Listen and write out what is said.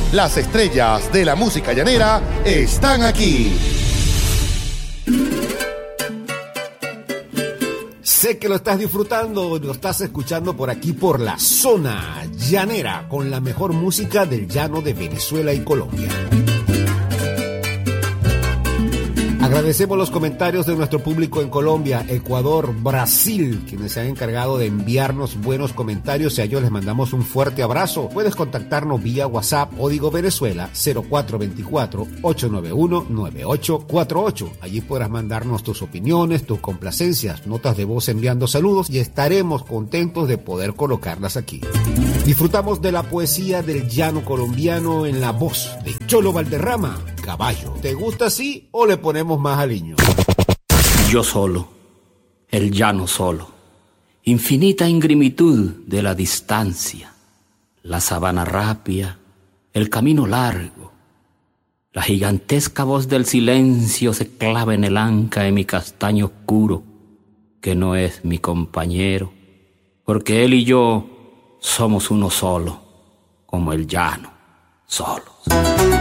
Las estrellas de la música llanera están aquí. Sé que lo estás disfrutando, lo estás escuchando por aquí, por la zona llanera, con la mejor música del llano de Venezuela y Colombia. Agradecemos los comentarios de nuestro público en Colombia, Ecuador, Brasil, quienes se han encargado de enviarnos buenos comentarios y a ellos les mandamos un fuerte abrazo. Puedes contactarnos vía WhatsApp Código Venezuela 0424-891-9848. Allí podrás mandarnos tus opiniones, tus complacencias, notas de voz enviando saludos y estaremos contentos de poder colocarlas aquí. Disfrutamos de la poesía del llano colombiano en la voz de Cholo Valderrama, Caballo. ¿Te gusta así o le ponemos más aliño? Yo solo, el llano solo, infinita ingrimitud de la distancia, la sabana rápida, el camino largo, la gigantesca voz del silencio se clava en el anca de mi castaño oscuro, que no es mi compañero, porque él y yo somos uno solo, como el llano, solos.